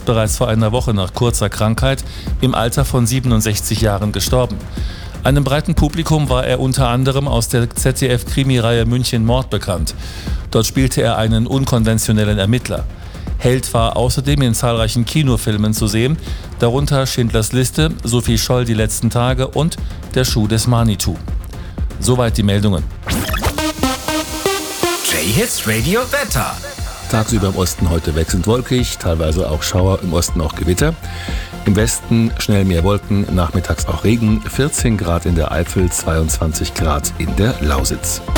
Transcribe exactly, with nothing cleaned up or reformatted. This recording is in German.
ist bereits vor einer Woche nach kurzer Krankheit im Alter von siebenundsechzig Jahren gestorben. Einem breiten Publikum war er unter anderem aus der Z D F-Krimireihe München Mord bekannt. Dort spielte er einen unkonventionellen Ermittler. Held war außerdem in zahlreichen Kinofilmen zu sehen, darunter Schindlers Liste, Sophie Scholl die letzten Tage und Der Schuh des Manitou. Soweit die Meldungen. J-Hits Radio Wetter. Tagsüber im Osten heute wechselnd wolkig, teilweise auch Schauer, im Osten auch Gewitter. Im Westen schnell mehr Wolken, nachmittags auch Regen, vierzehn Grad in der Eifel, zweiundzwanzig Grad in der Lausitz.